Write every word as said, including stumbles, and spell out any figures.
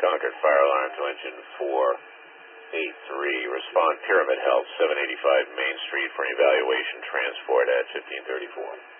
Concord Fire Alarm to engine four eight three. Respond Pyramid Health, seven eighty-five Main Street for an evaluation transport at fifteen thirty-four.